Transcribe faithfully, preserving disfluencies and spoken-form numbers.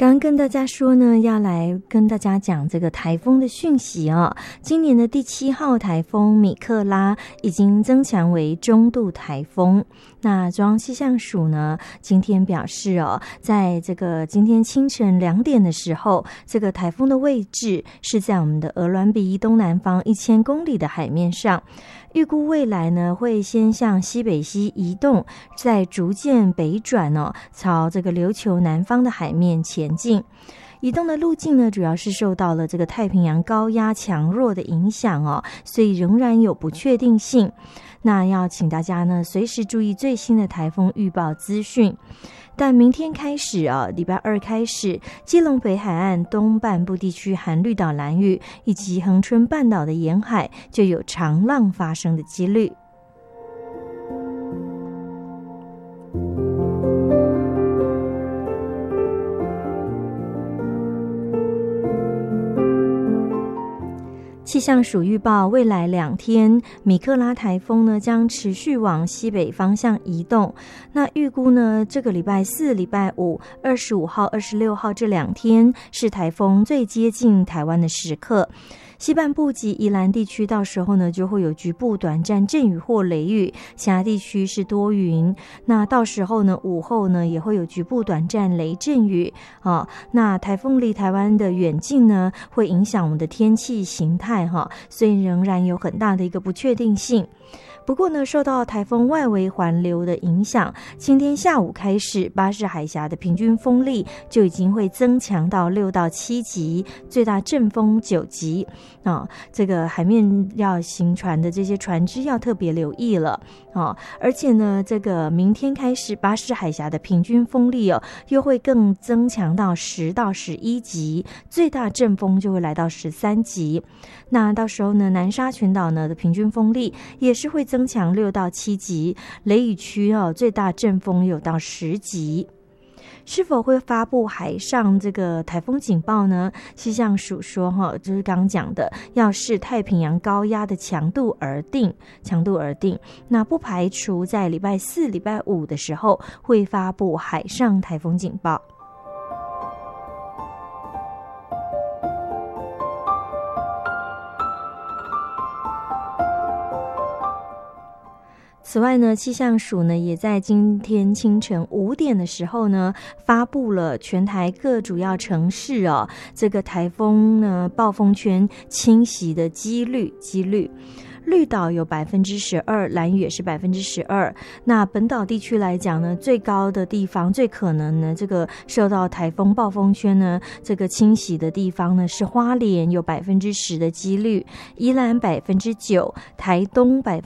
刚刚跟大家说呢，要来跟大家讲这个台风的讯息哦。今年的第七号台风米克拉已经增强为中度台风。那中央气象署呢，今天表示哦，在这个今天清晨两点的时候，这个台风的位置是在我们的鹅銮鼻东南方一千公里的海面上。预估未来呢，会先向西北西移动，再逐渐北转哦，朝这个琉球南方的海面前进。移动的路径呢，主要是受到了这个太平洋高压强弱的影响哦，所以仍然有不确定性。那要请大家呢，随时注意最新的台风预报资讯。但明天开始啊，礼拜二开始，基隆北海岸东半部地区含绿岛、兰屿以及恒春半岛的沿海就有长浪发生的几率。气象署预报，未来两天米克拉台风呢将持续往西北方向移动。那预估呢，这个礼拜四、礼拜五、二十五号、二十六号这两天是台风最接近台湾的时刻。西半部及宜兰地区到时候呢就会有局部短暂阵雨或雷雨，其他地区是多云。那到时候呢午后呢也会有局部短暂雷阵雨啊。那台风离台湾的远近呢会影响我们的天气形态哈，所以仍然有很大的一个不确定性。不过呢，受到台风外围环流的影响，今天下午开始，巴士海峡的平均风力就已经会增强到六到七级，最大阵风九级啊。这个海面要行船的这些船只要特别留意了啊。而且呢，这个明天开始，巴士海峡的平均风力哦，又会更增强到十到十一级，最大阵风就会来到十三级。那到时候呢，南沙群岛呢的平均风力也是会增强六到七级，雷雨区哦最大阵风有到十级。是否会发布海上这个台风警报呢？气象署说哈，就是刚刚讲的，要视太平洋高压的强度而定，强度而定。那不排除在礼拜四、礼拜五的时候会发布海上台风警报。此外呢，气象署呢也在今天清晨五点的时候呢，发布了全台各主要城市哦，这个台风呢暴风圈侵袭的几率几率。绿岛有百分之十二，兰屿也是百分之十二。那本岛地区来讲呢，最高的地方最可能呢，这个受到台风暴风圈呢这个侵袭的地方呢是花莲，有百分之十的几率；宜兰百分之九，台东百分